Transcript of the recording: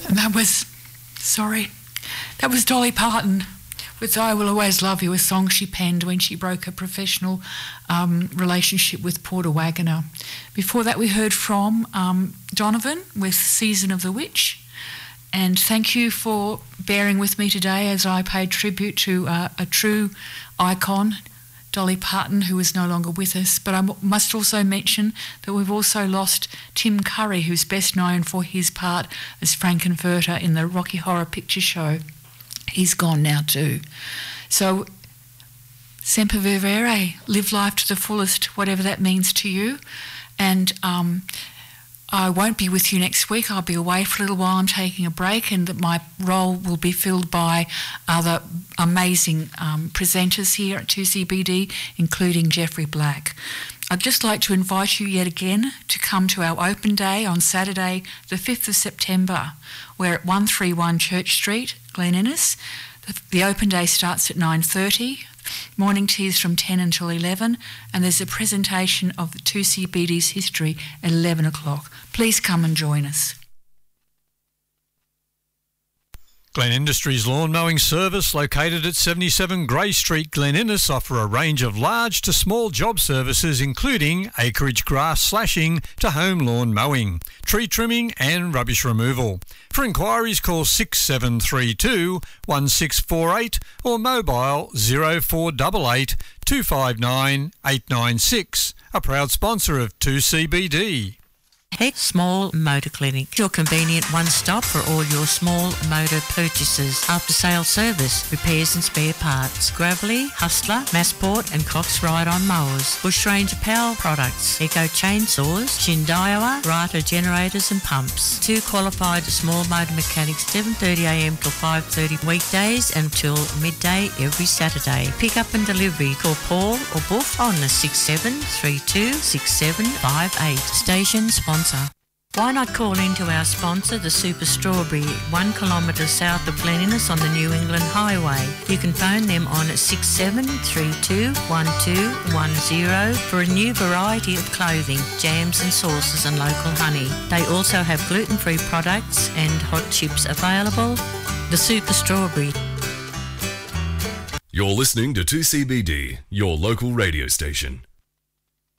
And that was Dolly Parton with I Will Always Love You, a song she penned when she broke a professional relationship with Porter Wagoner. Before that, we heard from Donovan with Season of the Witch. And thank you for bearing with me today as I paid tribute to a true icon, Dolly Parton, who is no longer with us. But I must also mention that we've also lost Tim Curry, who's best known for his part as Frankenfurter in the Rocky Horror Picture Show. He's gone now too. So, Semper Vivere, live life to the fullest, whatever that means to you. And I won't be with you next week. I'll be away for a little while. I'm taking a break, and my role will be filled by other amazing presenters here at 2CBD, including Jeffrey Black. I'd just like to invite you yet again to come to our open day on Saturday, the 5th of September. We're at 131 Church Street, Glen Innes. The open day starts at 9:30. Morning tea is from 10 until 11, and there's a presentation of the 2CBD's history at 11 o'clock. Please come and join us. Glen Industries Lawn Mowing Service, located at 77 Grey Street, Glen Innes, offer a range of large to small job services including acreage grass slashing to home lawn mowing, tree trimming and rubbish removal. For inquiries, call 6732 1648 or mobile 0488 259 896. A proud sponsor of 2CBD. Head Small Motor Clinic, your convenient one-stop for all your small motor purchases. After-sale service, repairs and spare parts. Gravely, Hustler, Massport and Cox Ride-On mowers. Bushranger Power products. Eco chainsaws. Shindaiwa, Rata generators and pumps. 2 qualified small motor mechanics, 7:30am till 5:30 weekdays and till midday every Saturday. Pick up and delivery. Call Paul or Boof on the 6732 6758. Station sponsor. Why not call into our sponsor, the Super Strawberry, 1 kilometre south of Glen Innes on the New England Highway. You can phone them on 6732 1210 for a new variety of clothing, jams and sauces and local honey. They also have gluten-free products and hot chips available. The Super Strawberry. You're listening to 2CBD, your local radio station.